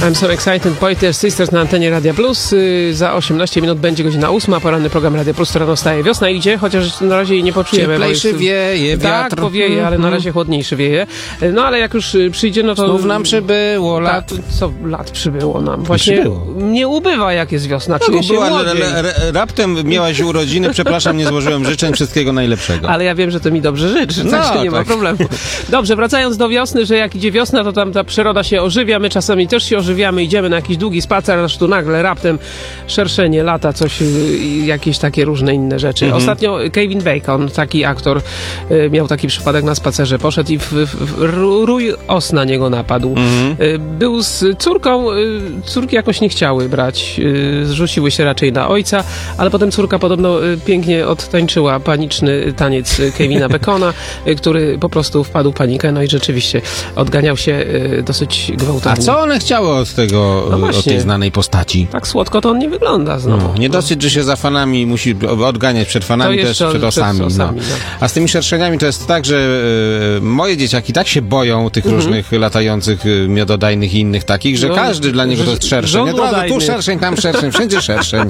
I'm so excited. Poetry Sisters na antenie Radia Plus. Za 18 minut będzie godzina 8. Poranny program Radia Plus, rano staje. Wiosna idzie, chociaż na razie jej nie poczujemy. Cieplejszy wieje, wiatr. Tak, powieje, ale na razie chłodniejszy wieje. No ale jak już przyjdzie, no to... Znów nam przybyło lat. Co lat przybyło nam? Właśnie nie ubywa, jak jest wiosna. Czuję się młodziej. Raptem miałaś urodziny, przepraszam, nie złożyłem życzeń, wszystkiego najlepszego. Ale ja wiem, że to mi dobrze życzy, także nie ma problemu. Dobrze, wracając do wiosny, że jak idzie wiosna, to tam ta przyroda się ożywia, my czasami też się ożywiamy, idziemy na jakiś długi spacer, aż tu nagle raptem szerszenie lata, coś, jakieś takie różne inne rzeczy. Ostatnio Kevin Bacon, taki aktor, miał taki przypadek na spacerze, poszedł i rój os na niego napadł. Był z córką, córki jakoś nie chciały brać, zrzuciły się raczej na ojca, ale potem córka podobno pięknie odtańczyła paniczny taniec Kevina Bacona, który po prostu wpadł w panikę, no i rzeczywiście odganiał się dosyć gwałtownie. A co one chciały od tego, od tej znanej postaci? Tak słodko to on nie wygląda znowu. Nie dosyć, że się za fanami musi odganiać przed fanami, też przed osami. A z tymi szerszeniami to jest tak, że moje dzieciaki tak się boją tych różnych latających miododajnych i innych takich, że każdy dla niego to jest szerszeń. Tu szerszeń, tam szerszeń, wszędzie szerszeń.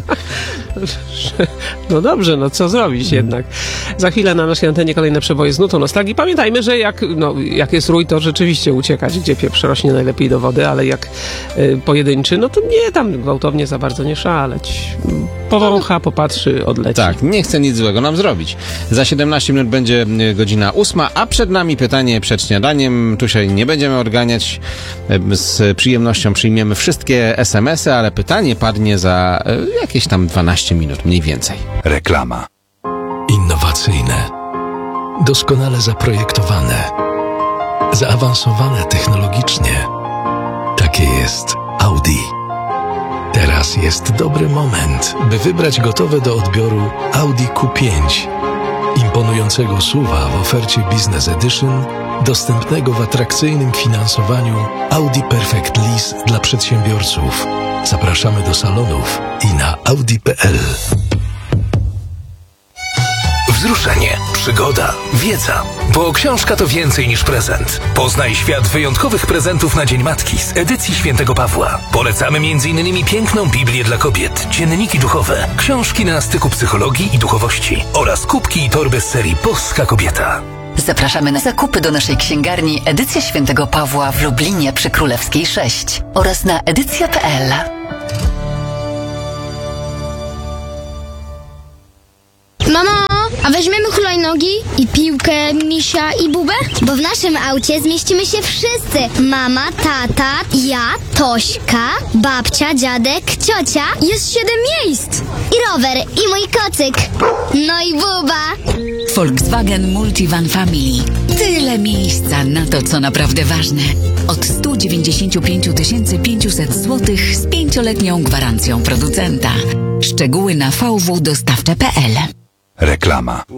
No dobrze, no co zrobić jednak. Za chwilę na naszej antenie kolejne przeboje z nutą nostalgii. Pamiętajmy, że jak jest rój, to rzeczywiście uciekać, gdzie pieprz rośnie najlepiej do wody, ale jak pojedynczy, no to nie tam gwałtownie za bardzo nie szaleć. Powącha, popatrzy, odleci. Tak, nie chce nic złego nam zrobić. Za 17 minut będzie godzina 8, a przed nami pytanie przed śniadaniem. Tu się nie będziemy odganiać. Z przyjemnością przyjmiemy wszystkie SMS-y, ale pytanie padnie za jakieś tam 12 minut, mniej więcej. Reklama. Innowacyjne, doskonale zaprojektowane, zaawansowane technologicznie. Takie jest Audi. Teraz jest dobry moment, by wybrać gotowe do odbioru Audi Q5. Imponującego SUV-a w ofercie Business Edition, dostępnego w atrakcyjnym finansowaniu Audi Perfect Lease dla przedsiębiorców. Zapraszamy do salonów i na audi.pl. Wzruszenie, przygoda, wiedza. Bo książka to więcej niż prezent. Poznaj świat wyjątkowych prezentów na Dzień Matki z edycji Świętego Pawła. Polecamy m.in. piękną Biblię dla kobiet, dzienniki duchowe, książki na styku psychologii i duchowości oraz kubki i torby z serii Boska Kobieta. Zapraszamy na zakupy do naszej księgarni Edycja Świętego Pawła w Lublinie przy Królewskiej 6 oraz na edycja.pl. Mamo, a weźmiemy hulajnogi i piłkę, misia i bubę? Bo w naszym aucie zmieścimy się wszyscy. Mama, tata, ja, Tośka, babcia, dziadek, ciocia. Jest 7 miejsc. I rower, i mój kocyk. No i buba. Volkswagen Multivan Family. Tyle miejsca na to, co naprawdę ważne. Od 195 500 zł z 5-letnią gwarancją producenta. Szczegóły na vwdostawcze.pl. Reklama.